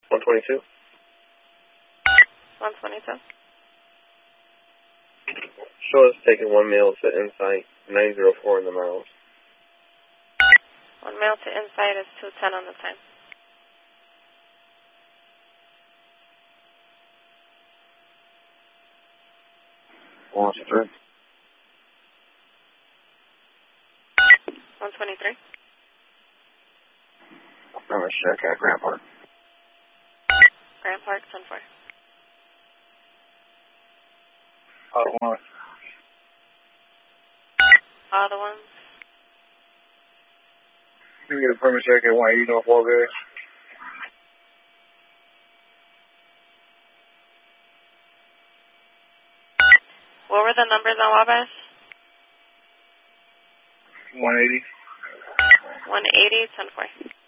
122. 122. Show us taking 1 male to Insight, 904 in the miles. 1 male to Insight is 210 on the time. One, 3. 123. Number check at Grand Park. Grand Park, 10-4. Other one. Other ones. You get a permit check at 180 North Walgate. What were the numbers on Wabash? 180. 180, 10-4.